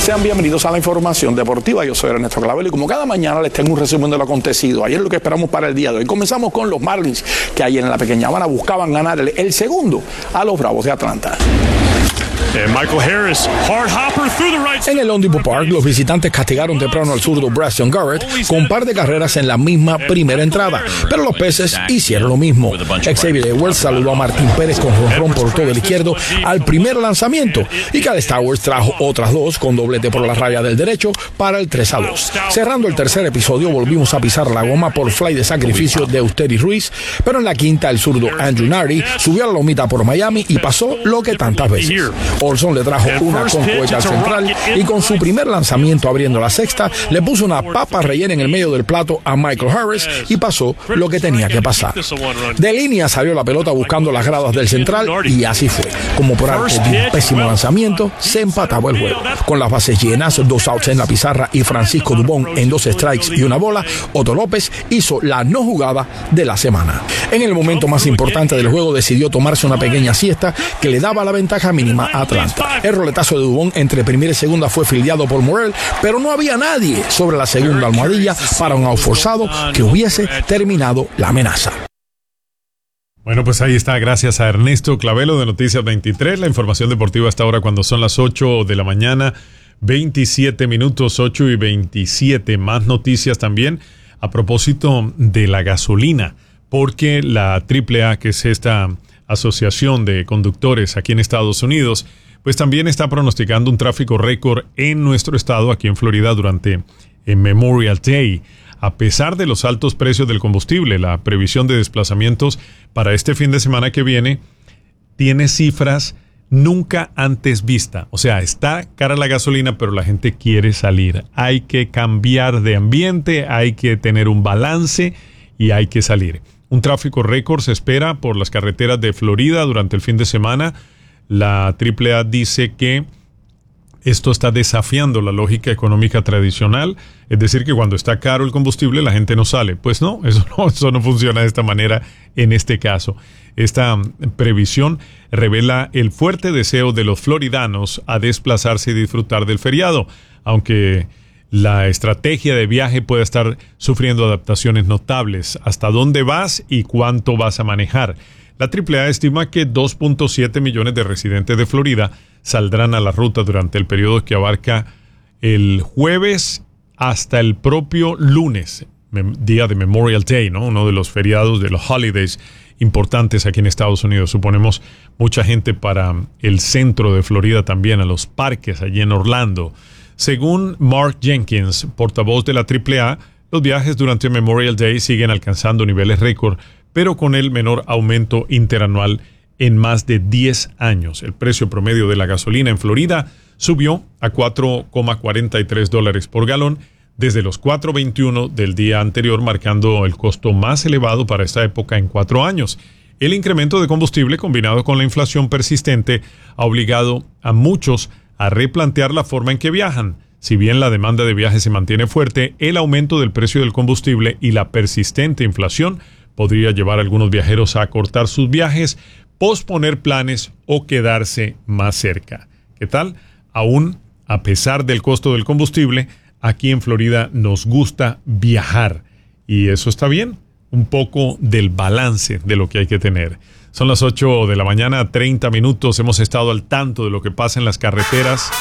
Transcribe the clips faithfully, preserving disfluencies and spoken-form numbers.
Sean bienvenidos a la información deportiva. Yo soy Ernesto Clavelo y como cada mañana les tengo un resumen de lo acontecido. Ayer lo que esperamos para el día de hoy. Comenzamos con los Marlins, que ayer en la Pequeña Habana buscaban ganar el, el segundo a los Bravos de Atlanta. Michael Harris, hard hopper through the right. En el Home Depot Park, los visitantes castigaron temprano al zurdo Braxton Garrett con un par de carreras en la misma primera entrada, pero los peces hicieron lo mismo. Xavier Edwards saludó a Martín Pérez con jonrón por todo el izquierdo al primer lanzamiento y Kyle Stowers trajo otras dos con doblete por la raya del derecho para el tres a dos. Cerrando el tercer episodio, volvimos a pisar la goma por fly de sacrificio de Eutery Ruiz, pero en la quinta el zurdo Andrew Nardi subió a la lomita por Miami y pasó lo que tantas veces. Olson le trajo una con cohete al central y con su primer lanzamiento abriendo la sexta le puso una papa rellena en el medio del plato a Michael Harris y pasó lo que tenía que pasar. De línea salió la pelota buscando las gradas del central y así fue. Como por arte de un pésimo lanzamiento, se empataba el juego. Con las bases llenas, dos outs en la pizarra y Francisco Dubón en dos strikes y una bola, Otto López hizo la no jugada de la semana. En el momento más importante del juego decidió tomarse una pequeña siesta que le daba la ventaja mínima a Atlanta. El roletazo de Dubón entre primera y segunda fue fildeado por Morel, pero no había nadie sobre la segunda almohadilla para un out forzado que hubiese terminado la amenaza. Bueno, pues ahí está, gracias a Ernesto Clavelo de Noticias veintitrés, la información deportiva hasta ahora cuando son las ocho de la mañana, veintisiete minutos, ocho y veintisiete. Más noticias también a propósito de la gasolina, porque la triple A, que es esta asociación de conductores aquí en Estados Unidos, pues también está pronosticando un tráfico récord en nuestro estado, aquí en Florida, durante el Memorial Day. A pesar de los altos precios del combustible, la previsión de desplazamientos para este fin de semana que viene tiene cifras nunca antes vistas. O sea, está cara la gasolina, pero la gente quiere salir. Hay que cambiar de ambiente, hay que tener un balance y hay que salir. Un tráfico récord se espera por las carreteras de Florida durante el fin de semana. La triple A dice que esto está desafiando la lógica económica tradicional, es decir, que cuando está caro el combustible la gente no sale. Pues no, eso no, eso no funciona de esta manera en este caso. Esta previsión revela el fuerte deseo de los floridanos a desplazarse y disfrutar del feriado, aunque la estrategia de viaje puede estar sufriendo adaptaciones notables. ¿Hasta dónde vas y cuánto vas a manejar? La triple A estima que dos punto siete millones de residentes de Florida saldrán a la ruta durante el periodo que abarca el jueves hasta el propio lunes, día de Memorial Day, ¿no? Uno de los feriados, de los holidays importantes aquí en Estados Unidos. Suponemos mucha gente para el centro de Florida también, a los parques allí en Orlando. Según Mark Jenkins, portavoz de la triple A, los viajes durante Memorial Day siguen alcanzando niveles récord, pero con el menor aumento interanual en más de diez años. El precio promedio de la gasolina en Florida subió a cuatro coma cuarenta y tres dólares por galón desde los cuatro veintiuno del día anterior, marcando el costo más elevado para esta época en cuatro años. El incremento de combustible combinado con la inflación persistente ha obligado a muchos a replantear la forma en que viajan. Si bien la demanda de viajes se mantiene fuerte, el aumento del precio del combustible y la persistente inflación podría llevar a algunos viajeros a acortar sus viajes, posponer planes o quedarse más cerca. ¿Qué tal? Aún a pesar del costo del combustible, aquí en Florida nos gusta viajar. Y eso está bien. Un poco del balance de lo que hay que tener. Son las ocho de la mañana, treinta minutos. Hemos estado al tanto de lo que pasa en las carreteras,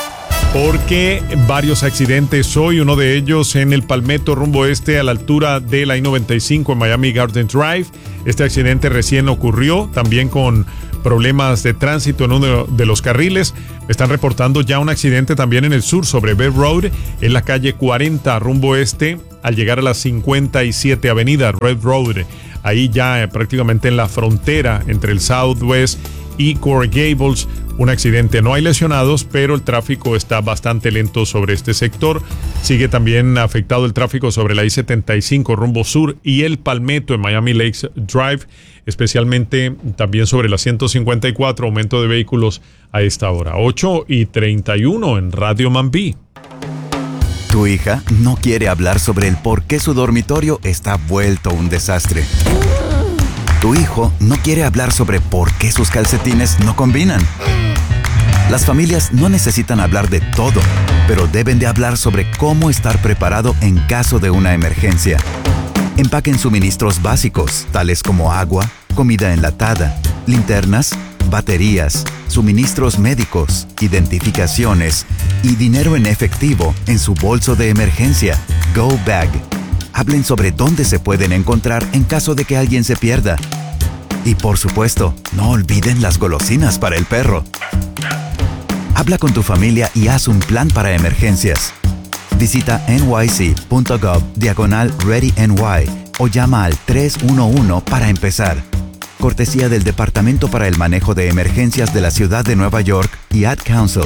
porque varios accidentes hoy, uno de ellos en el Palmetto rumbo este a la altura de la I noventa y cinco en Miami Garden Drive. Este accidente recién ocurrió, también con problemas de tránsito en uno de los carriles. Están reportando ya un accidente también en el sur sobre Bell Road, en la calle cuarenta rumbo este, al llegar a la cincuenta y siete Avenida Red Road. Ahí ya eh, prácticamente en la frontera entre el Southwest y Coral Gables, un accidente. No hay lesionados, pero el tráfico está bastante lento sobre este sector. Sigue también afectado el tráfico sobre la I setenta y cinco rumbo sur y el Palmetto en Miami Lakes Drive, especialmente también sobre la ciento cincuenta y cuatro, aumento de vehículos a esta hora. ocho y treinta y uno en Radio Mambí. Tu hija no quiere hablar sobre el por qué su dormitorio está vuelto un desastre. Tu hijo no quiere hablar sobre por qué sus calcetines no combinan. Las familias no necesitan hablar de todo, pero deben de hablar sobre cómo estar preparado en caso de una emergencia. Empaquen suministros básicos, tales como agua, comida enlatada, linternas, baterías, suministros médicos, identificaciones y dinero en efectivo en su bolso de emergencia, Go Bag. Hablen sobre dónde se pueden encontrar en caso de que alguien se pierda. Y por supuesto, no olviden las golosinas para el perro. Habla con tu familia y haz un plan para emergencias. Visita nyc.gov diagonal ReadyNY o llama al tres uno uno para empezar. Cortesía del Departamento para el Manejo de Emergencias de la Ciudad de Nueva York y Ad Council.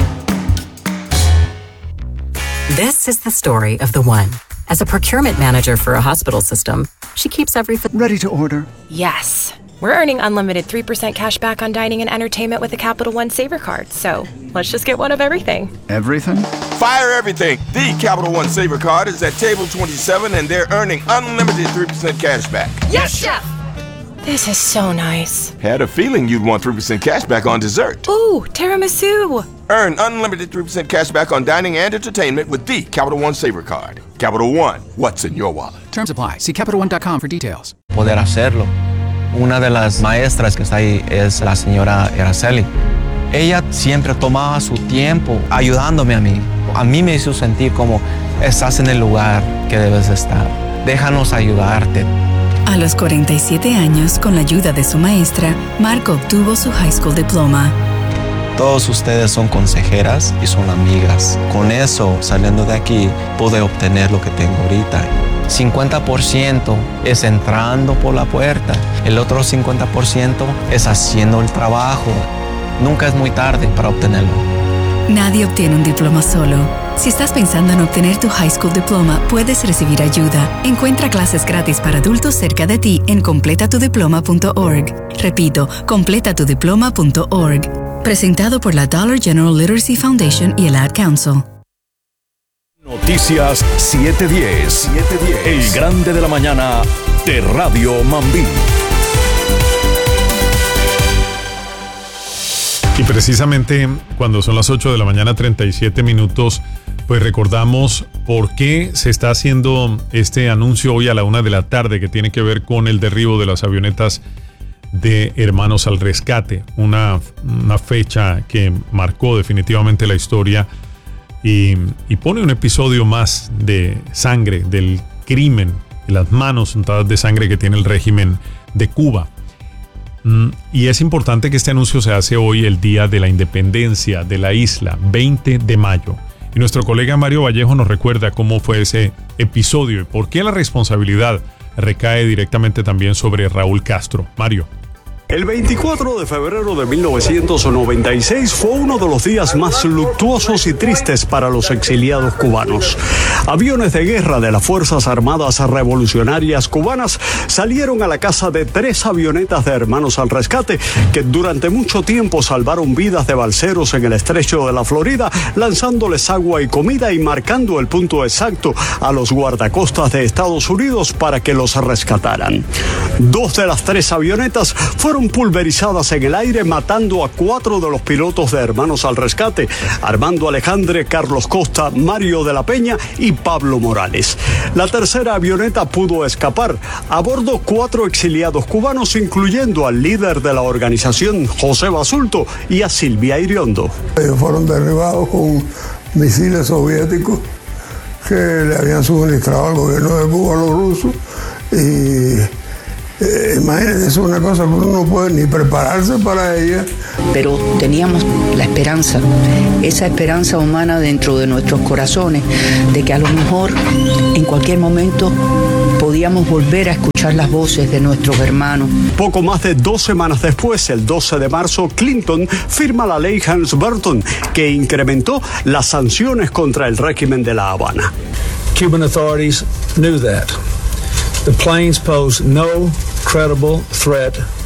This is the story of the one. As a procurement manager for a hospital system, she keeps everything ready to order. Yes. We're earning unlimited three percent cash back on dining and entertainment with the Capital One Saver Card. So let's just get one of everything. Everything? Fire everything. The Capital One Saver Card is at table twenty-seven and they're earning unlimited three percent cash back. Yes, Chef! This is so nice. Had a feeling you'd want three percent cash back on dessert. Ooh, tiramisu. Earn unlimited three percent cash back on dining and entertainment with the Capital One Saver Card. Capital One, what's in your wallet? Terms apply. See Capital One dot com for details. Poder hacerlo. Una de las maestras que está ahí es la señora Araceli. Ella siempre tomaba su tiempo ayudándome a mí. A mí me hizo sentir como estás en el lugar que debes estar. Déjanos ayudarte. A los cuarenta y siete años, con la ayuda de su maestra, Marco obtuvo su high school diploma. Todos ustedes son consejeras y son amigas. Con eso, saliendo de aquí, pude obtener lo que tengo ahorita. cincuenta por ciento es entrando por la puerta. El otro cincuenta por ciento es haciendo el trabajo. Nunca es muy tarde para obtenerlo. Nadie obtiene un diploma solo. Si estás pensando en obtener tu high school diploma, puedes recibir ayuda. Encuentra clases gratis para adultos cerca de ti en completa tu diploma punto org. Repito, completa tu diploma punto org. Presentado por la Dollar General Literacy Foundation y el Ad Council. Noticias siete diez. El grande de la mañana de Radio Mambí. Y precisamente cuando son las ocho de la mañana, treinta y siete minutos, pues recordamos por qué se está haciendo este anuncio hoy a la una de la tarde, que tiene que ver con el derribo de las avionetas de Hermanos al Rescate. Una, una fecha que marcó definitivamente la historia y, y pone un episodio más de sangre, del crimen, de las manos untadas de sangre que tiene el régimen de Cuba. Y es importante que este anuncio se hace hoy, el día de la independencia de la isla, veinte de mayo. Y nuestro colega Mario Vallejo nos recuerda cómo fue ese episodio y por qué la responsabilidad recae directamente también sobre Raúl Castro. Mario. El veinticuatro de febrero de mil novecientos noventa y seis fue uno de los días más luctuosos y tristes para los exiliados cubanos. Aviones de guerra de las Fuerzas Armadas Revolucionarias Cubanas salieron a la caza de tres avionetas de Hermanos al Rescate que durante mucho tiempo salvaron vidas de balseros en el estrecho de la Florida, lanzándoles agua y comida y marcando el punto exacto a los guardacostas de Estados Unidos para que los rescataran. Dos de las tres avionetas fueron pulverizadas en el aire, matando a cuatro de los pilotos de Hermanos al Rescate: Armando Alejandre, Carlos Costa, Mario de la Peña y Pablo Morales. La tercera avioneta pudo escapar. A bordo, cuatro exiliados cubanos, incluyendo al líder de la organización, José Basulto, y a Silvia Iriondo. Ellos fueron derribados con misiles soviéticos que le habían suministrado al gobierno de Cuba a los rusos y Eh, imagínense, es una cosa que uno no puede ni prepararse para ella. Pero teníamos la esperanza, esa esperanza humana dentro de nuestros corazones, de que a lo mejor en cualquier momento podíamos volver a escuchar las voces de nuestros hermanos. Poco más de dos semanas después, el doce de marzo, Clinton firma la ley Helms-Burton, que incrementó las sanciones contra el régimen de La Habana. Cuban authorities knew that. The planes posed no credible threat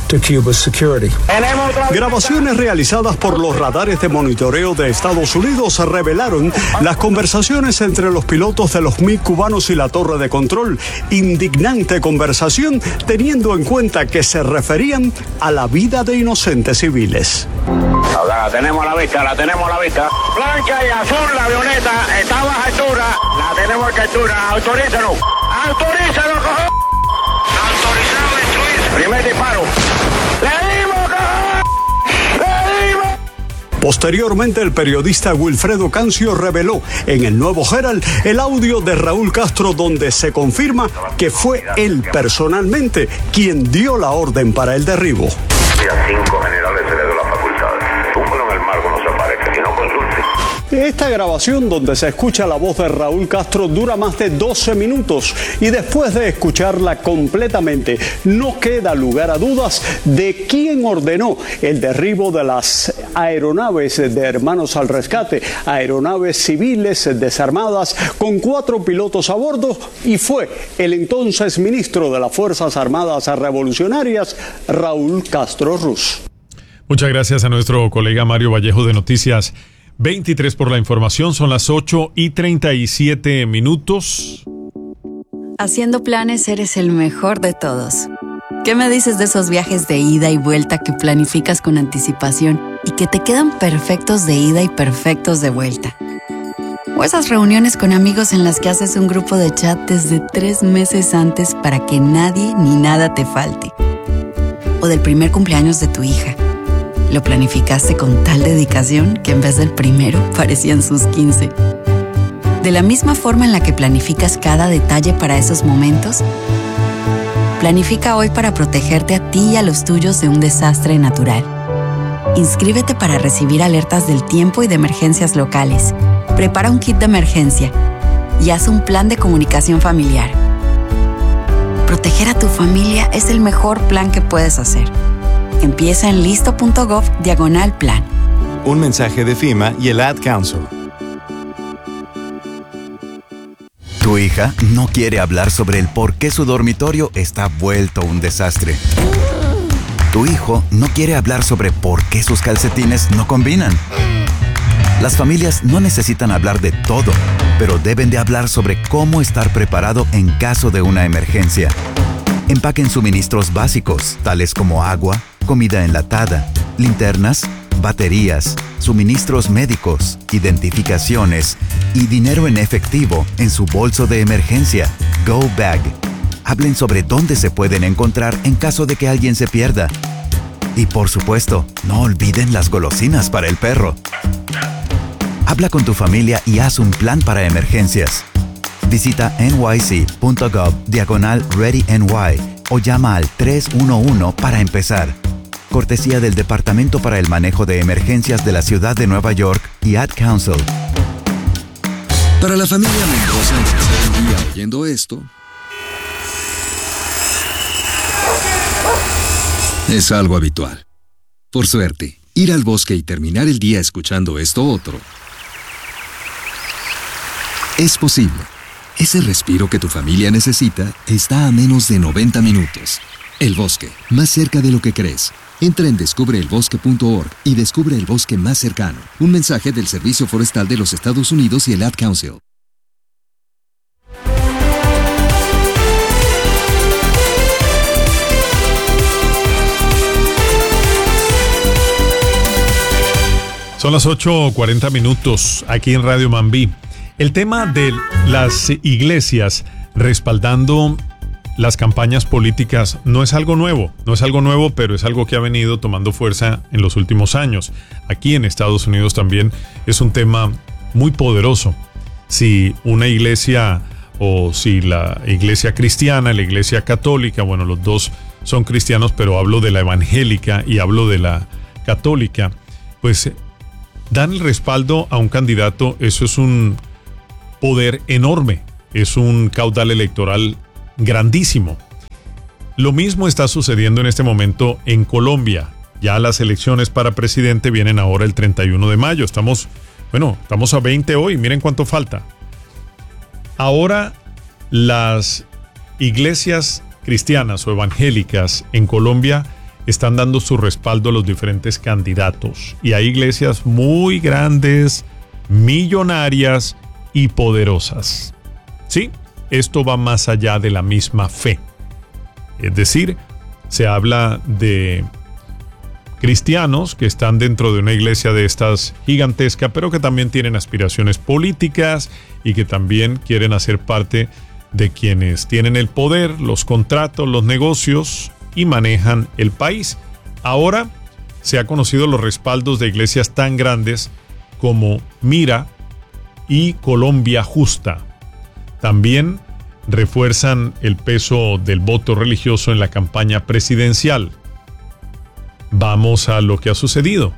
to Cuba's security. Grabaciones realizadas por los radares de monitoreo de Estados Unidos revelaron las conversaciones entre los pilotos de los M I G cubanos y la torre de control. Indignante conversación teniendo en cuenta que se referían a la vida de inocentes civiles. La tenemos a la vista, la tenemos a la vista. Blanca y azul la avioneta, está a baja altura, la tenemos a altura, autorízanos, autorízanos, cojones. Autorizado a destruir. Primer disparo. ¡Le dimos, cojones! ¡Le dimos! Posteriormente, el periodista Wilfredo Cancio reveló en el Nuevo Herald el audio de Raúl Castro donde se confirma que fue él personalmente quien dio la orden para el derribo. Y a cinco generales se le dio la facultad. Túmbalo en el marco, no se aparezca, si no consulte. Esta grabación donde se escucha la voz de Raúl Castro dura más de doce minutos y después de escucharla completamente no queda lugar a dudas de quién ordenó el derribo de las aeronaves de Hermanos al Rescate, aeronaves civiles desarmadas con cuatro pilotos a bordo, y fue el entonces ministro de las Fuerzas Armadas Revolucionarias, Raúl Castro Ruz. Muchas gracias a nuestro colega Mario Vallejo de Noticias veintitrés por la información. Son las ocho y treinta y siete minutos. Haciendo planes eres el mejor de todos. ¿Qué me dices de esos viajes de ida y vuelta que planificas con anticipación y que te quedan perfectos de ida y perfectos de vuelta? O esas reuniones con amigos en las que haces un grupo de chat desde tres meses antes para que nadie ni nada te falte. O del primer cumpleaños de tu hija. Lo planificaste con tal dedicación que en vez del primero parecían sus quince. De la misma forma en la que planificas cada detalle para esos momentos, planifica hoy para protegerte a ti y a los tuyos de un desastre natural. Inscríbete para recibir alertas del tiempo y de emergencias locales. Prepara un kit de emergencia y haz un plan de comunicación familiar. Proteger a tu familia es el mejor plan que puedes hacer. Empieza en listo.gov diagonal plan. Un mensaje de FEMA y el Ad Council. Tu hija no quiere hablar sobre el por qué su dormitorio está vuelto un desastre. Tu hijo no quiere hablar sobre por qué sus calcetines no combinan. Las familias no necesitan hablar de todo, pero deben de hablar sobre cómo estar preparado en caso de una emergencia. Empaquen suministros básicos, tales como agua, comida enlatada, linternas, baterías, suministros médicos, identificaciones y dinero en efectivo en su bolso de emergencia, Go Bag. Hablen sobre dónde se pueden encontrar en caso de que alguien se pierda. Y por supuesto, no olviden las golosinas para el perro. Habla con tu familia y haz un plan para emergencias. Visita nyc.gov diagonal ReadyNY o llama al tres uno uno para empezar. Cortesía del Departamento para el Manejo de Emergencias de la Ciudad de Nueva York y Ad Council. Para la familia Mendoza, empezar el día oyendo esto es algo habitual. Por suerte, ir al bosque y terminar el día escuchando esto otro es posible. Ese respiro que tu familia necesita está a menos de noventa minutos. El bosque, más cerca de lo que crees. Entra en descubre el bosque punto org y descubre el bosque más cercano. Un mensaje del Servicio Forestal de los Estados Unidos y el Ad Council. Son las ocho cuarenta minutos aquí en Radio Mambí. El tema de las iglesias respaldando las campañas políticas no es algo nuevo, no es algo nuevo, pero es algo que ha venido tomando fuerza en los últimos años. Aquí en Estados Unidos también es un tema muy poderoso. Si una iglesia o si la iglesia cristiana, la iglesia católica, bueno, los dos son cristianos, pero hablo de la evangélica y hablo de la católica, pues dan el respaldo a un candidato. Eso es un poder enorme, es un caudal electoral grandísimo. Lo mismo está sucediendo en este momento en Colombia. Ya las elecciones para presidente vienen ahora el treinta y uno de mayo. Estamos, bueno, estamos a veinte hoy, miren cuánto falta. Ahora las iglesias cristianas o evangélicas en Colombia están dando su respaldo a los diferentes candidatos. Y hay iglesias muy grandes, millonarias y poderosas. Sí, esto va más allá de la misma fe. Es decir, se habla de cristianos que están dentro de una iglesia de estas gigantesca, pero que también tienen aspiraciones políticas y que también quieren hacer parte de quienes tienen el poder, los contratos, los negocios y manejan el país. Ahora se ha conocido los respaldos de iglesias tan grandes como Mira y Colombia Justa. También refuerzan el peso del voto religioso en la campaña presidencial. Vamos a lo que ha sucedido.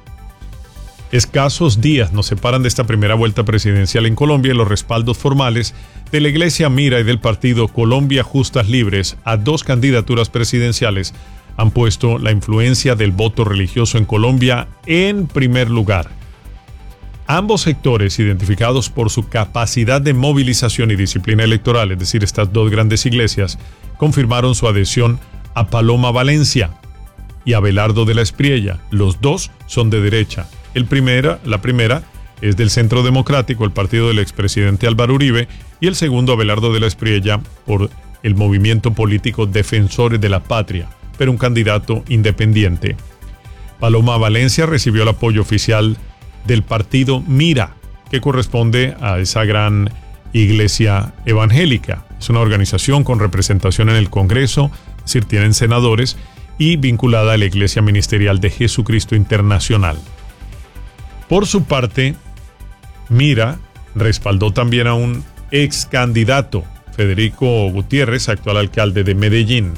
Escasos días nos separan de esta primera vuelta presidencial en Colombia y los respaldos formales de la Iglesia Mira y del partido Colombia Justas Libres a dos candidaturas presidenciales han puesto la influencia del voto religioso en Colombia en primer lugar. Ambos sectores, identificados por su capacidad de movilización y disciplina electoral, es decir, estas dos grandes iglesias, confirmaron su adhesión a Paloma Valencia y Abelardo de la Espriella. Los dos son de derecha. El primera, la primera es del Centro Democrático, el partido del expresidente Álvaro Uribe, y el segundo, Abelardo de la Espriella, por el movimiento político Defensores de la Patria, pero un candidato independiente. Paloma Valencia recibió el apoyo oficial del partido Mira, que corresponde a esa gran iglesia evangélica. Es una organización con representación en el Congreso, es decir, tienen senadores, y vinculada a la Iglesia Ministerial de Jesucristo Internacional. Por su parte, Mira respaldó también a un ex candidato, Federico Gutiérrez, actual alcalde de Medellín.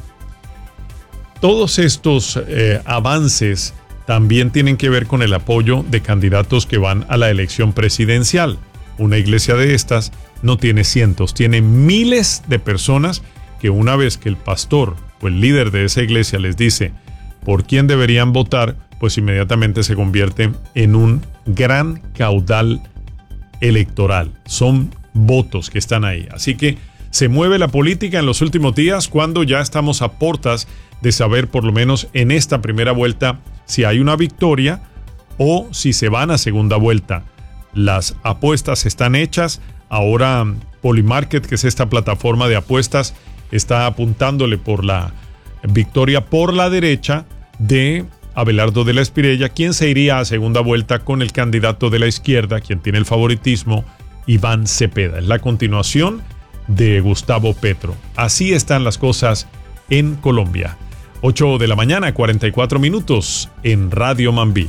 Todos estos eh, avances también tienen que ver con el apoyo de candidatos que van a la elección presidencial. Una iglesia de estas no tiene cientos, tiene miles de personas que una vez que el pastor o el líder de esa iglesia les dice por quién deberían votar, pues inmediatamente se convierte en un gran caudal electoral. Son votos que están ahí. Así que se mueve la política en los últimos días cuando ya estamos a portas de saber, por lo menos en esta primera vuelta, si hay una victoria o si se van a segunda vuelta. Las apuestas están hechas. Ahora Polymarket, que es esta plataforma de apuestas, está apuntándole por la victoria por la derecha de Abelardo de la Espriella, quien se iría a segunda vuelta con el candidato de la izquierda, quien tiene el favoritismo, Iván Cepeda. Es la continuación de Gustavo Petro. Así están las cosas en Colombia. ocho de la mañana, cuarenta y cuatro minutos en Radio Mambí.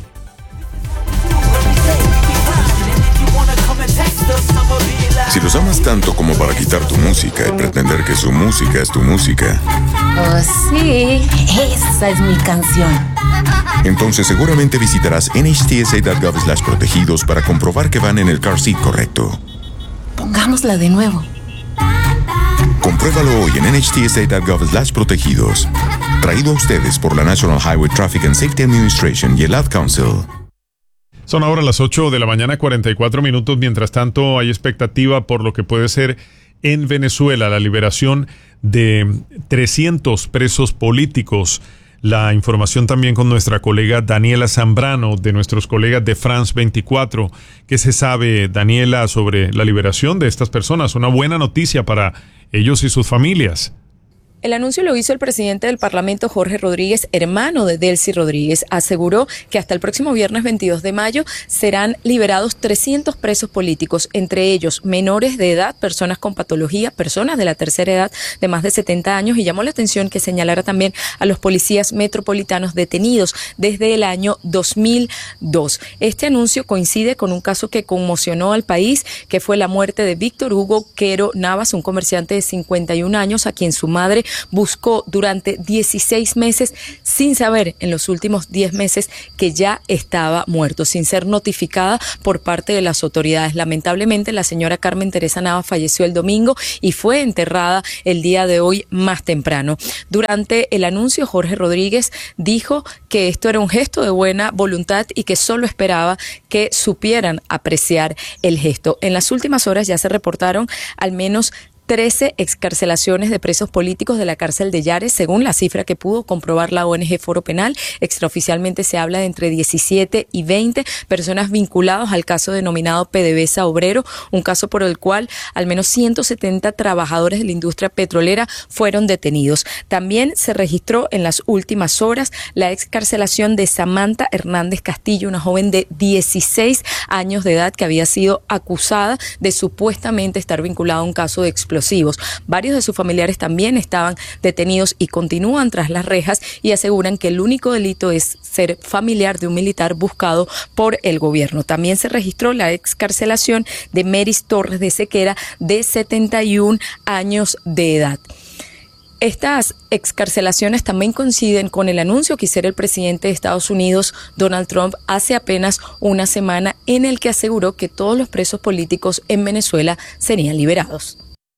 Si los amas tanto como para quitar tu música y pretender que su música es tu música, oh sí, esa es mi canción, entonces seguramente visitarás N H T S A punto gov slash protegidos para comprobar que van en el car seat correcto. Pongámosla de nuevo. Compruébalo hoy en N H T S A punto gov slash protegidos. Traído a ustedes por la National Highway Traffic and Safety Administration y el Ad Council. Son ahora las ocho de la mañana, cuarenta y cuatro minutos. Mientras tanto, hay expectativa por lo que puede ser en Venezuela la liberación de trescientos presos políticos. La información también con nuestra colega Daniela Zambrano, de nuestros colegas de France veinticuatro. ¿Qué se sabe, Daniela, sobre la liberación de estas personas? Una buena noticia para ellos y sus familias. El anuncio lo hizo el presidente del Parlamento, Jorge Rodríguez, hermano de Delcy Rodríguez. Aseguró que hasta el próximo viernes veintidós de mayo serán liberados trescientos presos políticos, entre ellos menores de edad, personas con patología, personas de la tercera edad de más de setenta años, y llamó la atención que señalara también a los policías metropolitanos detenidos desde el año dos mil dos. Este anuncio coincide con un caso que conmocionó al país, que fue la muerte de Víctor Hugo Quero Navas, un comerciante de cincuenta y un años, a quien su madre buscó durante dieciséis meses sin saber en los últimos diez meses que ya estaba muerto, sin ser notificada por parte de las autoridades. Lamentablemente, la señora Carmen Teresa Navas falleció el domingo y fue enterrada el día de hoy más temprano. Durante el anuncio, Jorge Rodríguez dijo que esto era un gesto de buena voluntad y que solo esperaba que supieran apreciar el gesto. En las últimas horas ya se reportaron al menos trece excarcelaciones de presos políticos de la cárcel de Yares, según la cifra que pudo comprobar la O N G Foro Penal. Extraoficialmente se habla de entre diecisiete y veinte personas vinculadas al caso denominado PDVSA Obrero, un caso por el cual al menos ciento setenta trabajadores de la industria petrolera fueron detenidos. También se registró en las últimas horas la excarcelación de Samantha Hernández Castillo, una joven de dieciséis años de edad que había sido acusada de supuestamente estar vinculada a un caso de explosivos. Varios de sus familiares también estaban detenidos y continúan tras las rejas y aseguran que el único delito es ser familiar de un militar buscado por el gobierno. También se registró la excarcelación de Meris Torres de Sequera, de setenta y un años de edad. Estas excarcelaciones también coinciden con el anuncio que hiciera el presidente de Estados Unidos, Donald Trump, hace apenas una semana, en el que aseguró que todos los presos políticos en Venezuela serían liberados.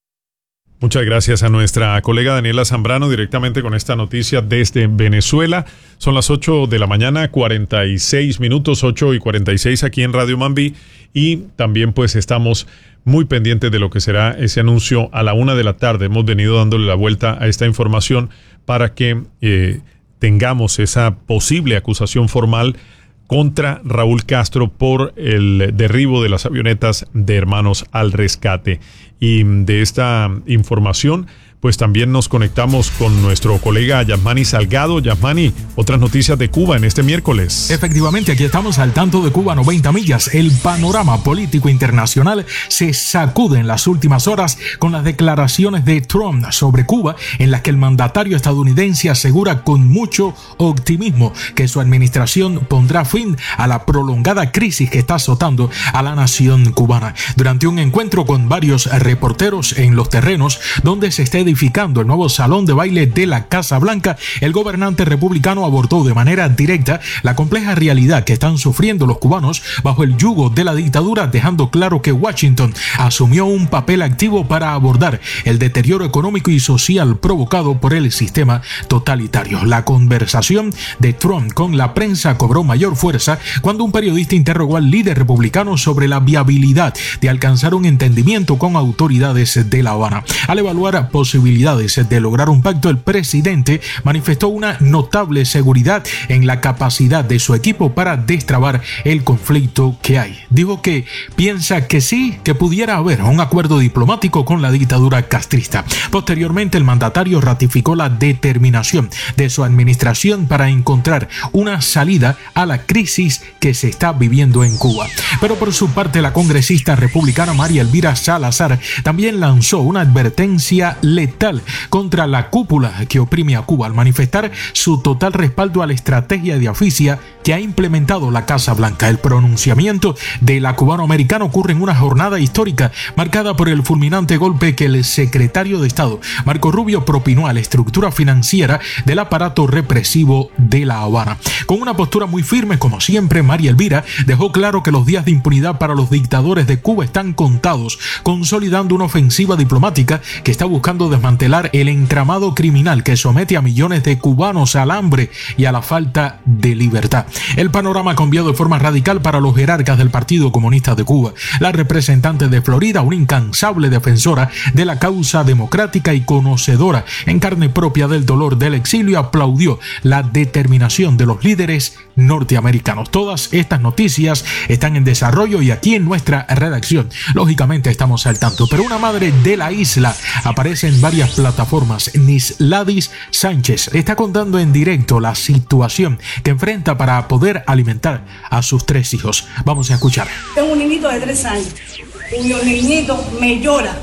Muchas gracias a nuestra colega Daniela Zambrano directamente con esta noticia desde Venezuela. Son las ocho de la mañana, cuarenta y seis minutos, ocho y cuarenta y seis aquí en Radio Mambí, y también pues estamos muy pendientes de lo que será ese anuncio a la una de la tarde. Hemos venido dándole la vuelta a esta información para que eh, tengamos esa posible acusación formal contra Raúl Castro por el derribo de las avionetas de Hermanos al Rescate. Y de esta información, pues también nos conectamos con nuestro colega Yasmani Salgado. Yasmani, otras noticias de Cuba en este miércoles. Efectivamente, aquí estamos al tanto de Cuba noventa millas. El panorama político internacional se sacude en las últimas horas con las declaraciones de Trump sobre Cuba, en las que el mandatario estadounidense asegura con mucho optimismo que su administración pondrá fin a la prolongada crisis que está azotando a la nación cubana. Durante un encuentro con varios reporteros en los terrenos donde se está edificando el nuevo salón de baile de la Casa Blanca, el gobernante republicano abordó de manera directa la compleja realidad que están sufriendo los cubanos bajo el yugo de la dictadura, dejando claro que Washington asumió un papel activo para abordar el deterioro económico y social provocado por el sistema totalitario. La conversación de Trump con la prensa cobró mayor fuerza cuando un periodista interrogó al líder republicano sobre la viabilidad de alcanzar un entendimiento con autoridades de La Habana. Al evaluar posibilidades de lograr un pacto, el presidente manifestó una notable seguridad en la capacidad de su equipo para destrabar el conflicto que hay. Dijo que piensa que sí, que pudiera haber un acuerdo diplomático con la dictadura castrista. Posteriormente, el mandatario ratificó la determinación de su administración para encontrar una salida a la crisis que se está viviendo en Cuba. Pero por su parte, la congresista republicana María Elvira Salazar también lanzó una advertencia letal contra la cúpula que oprime a Cuba, al manifestar su total respaldo a la estrategia de asfixia que ha implementado la Casa Blanca. El pronunciamiento de la cubanoamericana ocurre en una jornada histórica marcada por el fulminante golpe que el secretario de Estado, Marco Rubio, propinó a la estructura financiera del aparato represivo de La Habana. Con una postura muy firme, como siempre, María Elvira dejó claro que los días de impunidad para los dictadores de Cuba están contados, consolidando una ofensiva diplomática que está buscando desmantelar el entramado criminal que somete a millones de cubanos al hambre y a la falta de libertad. El panorama ha cambiado de forma radical para los jerarcas del Partido Comunista de Cuba. La representante de Florida, una incansable defensora de la causa democrática y conocedora en carne propia del dolor del exilio, aplaudió la determinación de los líderes norteamericanos. Todas estas noticias están en desarrollo y aquí en nuestra redacción, lógicamente, estamos al tanto. Pero una madre de la isla aparece en varias plataformas. Nisladis Sánchez está contando en directo la situación que enfrenta para poder alimentar a sus tres hijos. Vamos a escuchar. Tengo un niñito de tres años, cuyo niñito me llora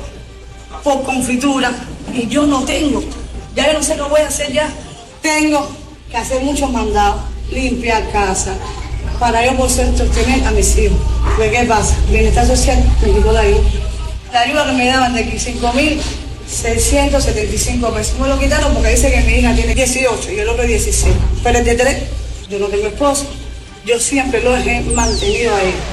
por confitura y yo no tengo. Ya yo no sé qué voy a hacer ya. Tengo que hacer muchos mandados, limpiar casa, para yo poder sostener a mis hijos. Pues, ¿qué pasa? Bienestar social me quitó la ayuda. La ayuda que me daban de cinco mil seiscientos setenta y cinco pesos. Me lo quitaron porque dice que mi hija tiene dieciocho y el otro dieciséis. Pero el de tres, yo no tengo esposo. Yo siempre lo he mantenido a él.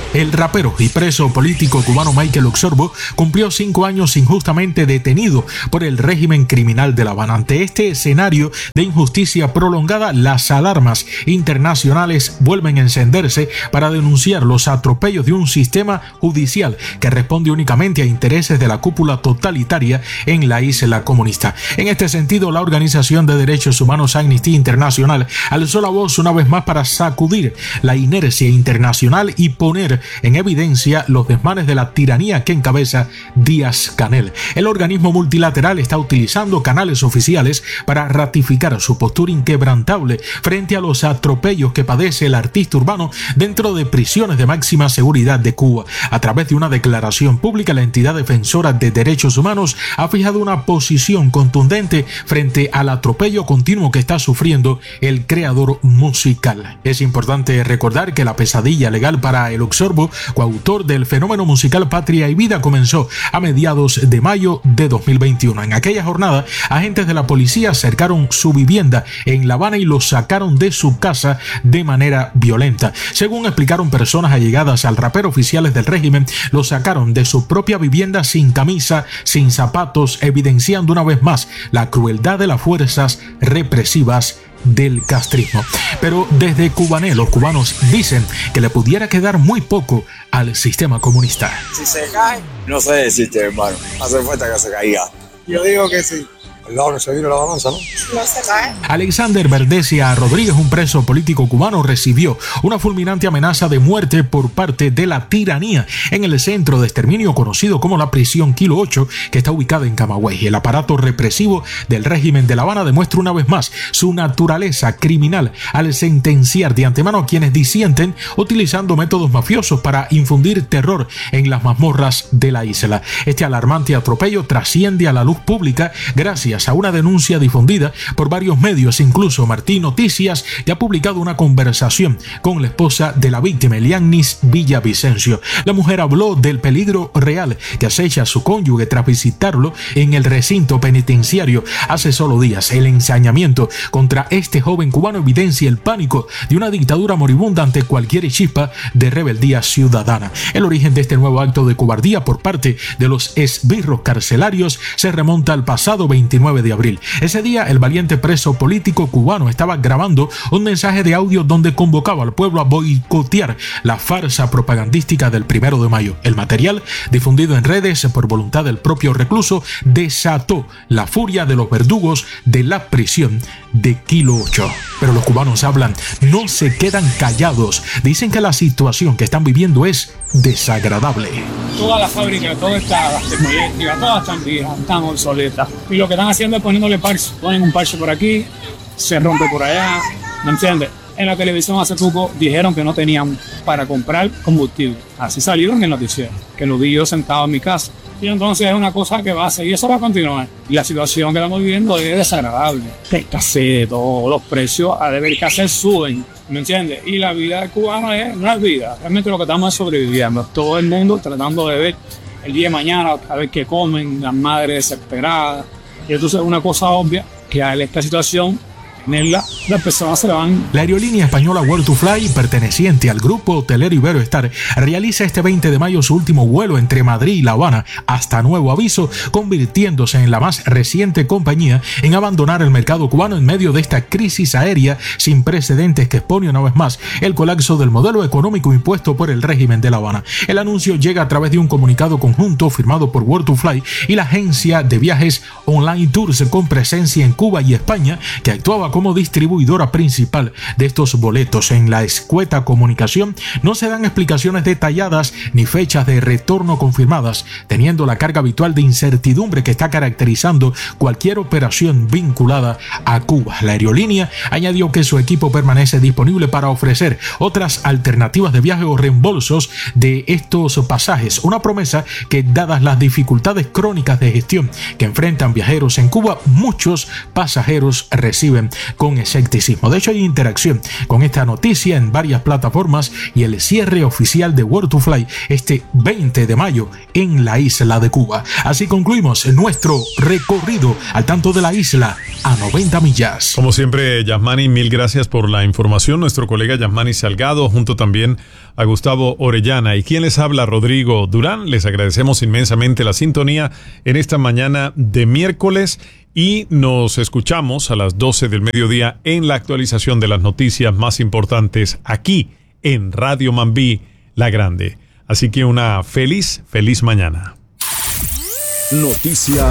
El rapero y preso político cubano Michael Oxorbo cumplió cinco años injustamente detenido por el régimen criminal de La Habana. Ante este escenario de injusticia prolongada, las alarmas internacionales vuelven a encenderse para denunciar los atropellos de un sistema judicial que responde únicamente a intereses de la cúpula totalitaria en la isla comunista. En este sentido, la Organización de Derechos Humanos Amnistía Internacional alzó la voz una vez más para sacudir la inercia internacional y poner en evidencia los desmanes de la tiranía que encabeza Díaz-Canel. El organismo multilateral está utilizando canales oficiales para ratificar su postura inquebrantable frente a los atropellos que padece el artista urbano dentro de prisiones de máxima seguridad de Cuba. A través de una declaración pública, la entidad defensora de derechos humanos ha fijado una posición contundente frente al atropello continuo que está sufriendo el creador musical. Es importante recordar que la pesadilla legal para el Oxorbo, coautor del fenómeno musical Patria y Vida, comenzó a mediados de mayo de dos mil veintiuno. En aquella jornada, agentes de la policía cercaron su vivienda en La Habana y lo sacaron de su casa de manera violenta. Según explicaron personas allegadas al rapero, oficiales del régimen lo sacaron de su propia vivienda sin camisa, sin zapatos, evidenciando una vez más la crueldad de las fuerzas represivas del castrismo. Pero desde Cubané, los cubanos dicen que le pudiera quedar muy poco al sistema comunista. Si se cae, no sé decirte, hermano. Hace falta que se caiga. Yo digo que sí. El lado que se vino la balanza, ¿no? No se cae. Alexander Verdesia Rodríguez, un preso político cubano, recibió una fulminante amenaza de muerte por parte de la tiranía en el centro de exterminio conocido como la prisión Kilo ocho, que está ubicada en Camagüey. El aparato represivo del régimen de La Habana demuestra una vez más su naturaleza criminal al sentenciar de antemano a quienes disienten, utilizando métodos mafiosos para infundir terror en las mazmorras de la isla. Este alarmante atropello trasciende a la luz pública gracias a una denuncia difundida por varios medios. Incluso Martín Noticias ya ha publicado una conversación con la esposa de la víctima, Elianis Villavicencio. La mujer habló del peligro real que acecha a su cónyuge tras visitarlo en el recinto penitenciario hace solo días. El ensañamiento contra este joven cubano evidencia el pánico de una dictadura moribunda ante cualquier chispa de rebeldía ciudadana. El origen de este nuevo acto de cobardía por parte de los esbirros carcelarios se remonta al pasado veintinueve de abril. Ese día, el valiente preso político cubano estaba grabando un mensaje de audio donde convocaba al pueblo a boicotear la farsa propagandística del primero de mayo. El material, difundido en redes por voluntad del propio recluso, desató la furia de los verdugos de la prisión de Kilo ocho. Pero los cubanos hablan, no se quedan callados. Dicen que la situación que están viviendo es desagradable. Todas las fábricas, todas estas termoeléctricas, todas están viejas, están obsoletas. Y lo que están haciendo es poniéndole parche. Ponen un parche por aquí, se rompe por allá, ¿me entiendes? En la televisión hace poco dijeron que no tenían para comprar combustible. Así salieron en el noticiero, que lo vi yo sentado en mi casa. Y entonces es una cosa que va a seguir, eso va a continuar. Y la situación que estamos viviendo es desagradable. Escasez de todo, los precios a deber que hacer suben, ¿me entiendes? Y la vida cubana es, no es vida, realmente lo que estamos es sobreviviendo. Todo el mundo tratando de ver el día de mañana, a ver qué comen, las madres desesperadas. Y entonces es una cosa obvia que a esta situación La, las personas se la van. La aerolínea española World to Fly, perteneciente al grupo hotelero Iberoestar, realiza este veinte de mayo su último vuelo entre Madrid y La Habana hasta nuevo aviso, convirtiéndose en la más reciente compañía en abandonar el mercado cubano en medio de esta crisis aérea sin precedentes que expone una vez más el colapso del modelo económico impuesto por el régimen de La Habana. El anuncio llega a través de un comunicado conjunto firmado por World to Fly y la agencia de viajes Online Tours con presencia en Cuba y España, que actuaba como distribuidora principal de estos boletos. En la escueta comunicación no se dan explicaciones detalladas ni fechas de retorno confirmadas, teniendo la carga habitual de incertidumbre que está caracterizando cualquier operación vinculada a Cuba. La aerolínea añadió que su equipo permanece disponible para ofrecer otras alternativas de viaje o reembolsos de estos pasajes, una promesa que, dadas las dificultades crónicas de gestión que enfrentan viajeros en Cuba, muchos pasajeros reciben con escepticismo. De hecho, hay interacción con esta noticia en varias plataformas y el cierre oficial de World to Fly este veinte de mayo en la isla de Cuba. Así concluimos nuestro recorrido al tanto de la isla a noventa millas. Como siempre, Yasmani, mil gracias por la información. Nuestro colega Yasmani Salgado, junto también a Gustavo Orellana. Y quien les habla, Rodrigo Durán. Les agradecemos inmensamente la sintonía en esta mañana de miércoles y nos escuchamos a las doce del mediodía en la actualización de las noticias más importantes aquí en Radio Mambí, La Grande. Así que una feliz, feliz mañana. Noticia